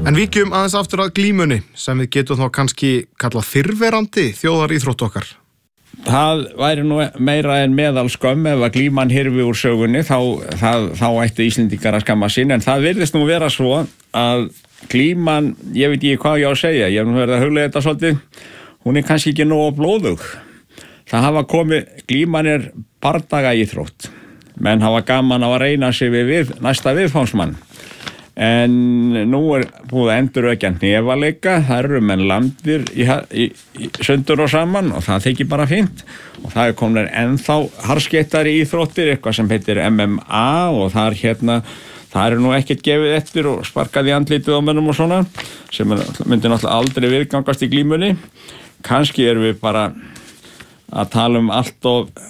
En víkjum aðeins aftur að glímunni sem við getum þá kannski kallað fyrrverandi þjóðaríþrótt okkar. Það væri nú meira en meðal skömm ef að glíman hyrfi úr sögunni þá ætti Íslendingar að skamma sín, en það virðist nú vera svo að glíman, ég veit ekki hvað ég á að segja, ég hef nú verið að huglega þetta svolítið, hún kannski ekki nógu blóðug. Það hafa komið, glíman bardagaíþrótt, menn hafa gaman á að reyna sig við næsta viðfangsmann. En nú búið að endurvekja hnefaleika, það eru menn lamdir í sundur og saman og það þykir bara fínt. Og það komin ennþá harðskeyttari íþróttir, eitthvað sem heitir MMA og það nú ekkert gefið eftir og sparkað í andlitið á mönnum og svona, sem myndi náttúrulega aldrei viðgangast í glímunni. Kannski erum við bara að tala um allt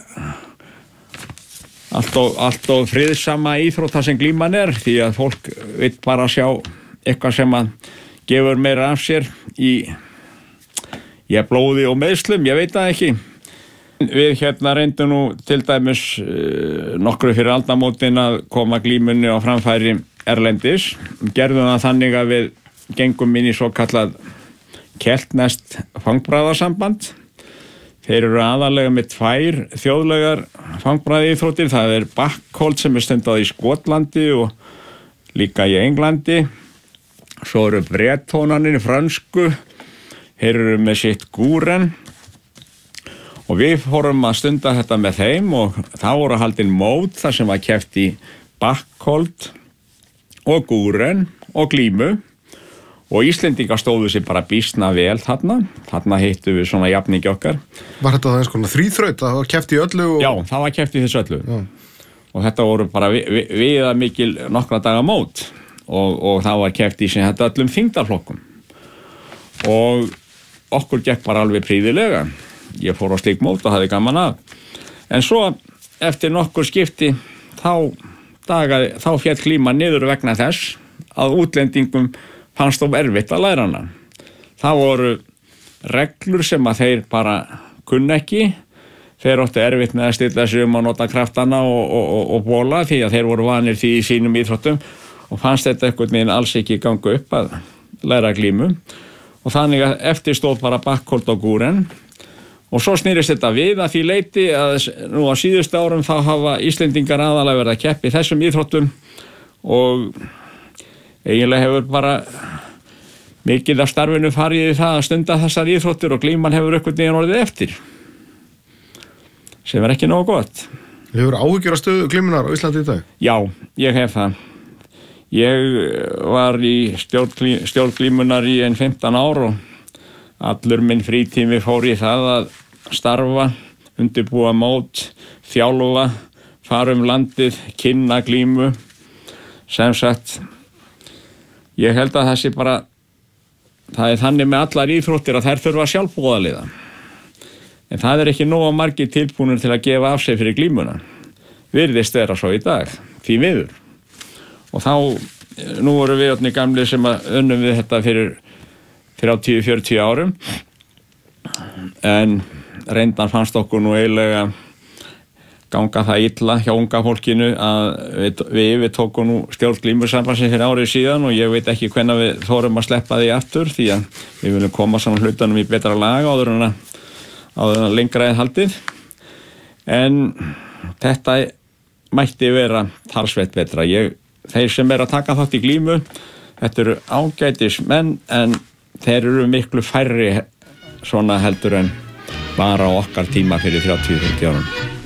og friðsama íþrótta sem glíman því að fólk vill bara sjá eitthvað sem að gefur meira af sér í blóði og meiðslum, ég veit það ekki. Við reyndum nú til dæmis nokkru fyrir aldamótin að koma glímunni á framfæri erlendis. Gerðum það þannig að við gengum inn í svo kallað keltneskt fangbræðarsamband. Þeir eru aðalega með 2 þjóðlegar fangbræðaíþróttir. Það bakholt sem stundað í Skotlandi og líka í Englandi. Svo eru brettónarnir frönsku. Þeir eru með sitt gúren. Og við fórum að stunda þetta með þeim og þá voru haldin mót þar sem var keppt í bakholt og gúren og glímu. Og Íslendingar stóðu sér bara býsna vel þarna hittum við svona jafningi okkar. Var þetta eins konar þríþraut, það var keppt í öllu? Já, það var keppt í þessu öllu. Já. Og þetta voru bara viða mikil nokkra daga mót og það var keppt í sem þetta öllum þyngdarflokkum. Og okkur gekk bara alveg prýðilega. Ég fór á slík mót og hafði gaman af. En svo eftir nokkur skipti þá féll glíman niður vegna þess að útlendingum fannst of erfitt að læra hana. Það voru reglur sem að þeir bara kunna ekki. Þeir áttu erfitt með að stilla sig að nota kraftana og bóla því að þeir voru vanir því í sínum íþróttum og fannst þetta einhvern veginn alls ekki ganga upp að læra glímu. Og þannig að eftir stóð bara bakholt og gúren. Og svo snýrist þetta við að því leyti að nú á síðustu árum þá hafa Íslendingar aðalega verið að keppa í þessum íþróttum og eiginlega hefur bara mikið af starfinu farið í það að stunda þessar íþróttir og glíman hefur einhvern veginn orðið eftir. Sem ekki nógu gott. Hefur áhyggjur af stöðu glímunnar á Íslandi í dag? Já, ég hef það. Ég var í stjórn glímunnar í 15 ár og allur minn frítími fór í það að starfa, undirbúa mót, þjálfa, fara landið, kynna glímu. Sem sagt, ég held að það þannig með allar íþróttir að þær þurfa sjálfboðaliða. En það ekki nógu margir tilbúnir til að gefa af sig fyrir glímuna. Virðist vera svo í dag, því miður. Og nú voru við öllni gamli sem unnum við þetta fyrir 30-40 árum. En reyndan fannst okkur nú eiginlega ganga það illa hjá unga fólkinu að við yfirtókum nú stjórn glímusambandsins fyrir árið síðan og ég veit ekki hvenær við þorum að sleppa því aftur því að við viljum koma saman hlutunum í betra lag áður en að lengra haldið. En þetta mætti vera talsvert betra. Þeir sem að taka þátt í glímu, þetta eru ágætis menn en þeir eru miklu færri svona heldur en bara á okkar tíma fyrir 30-40 árum.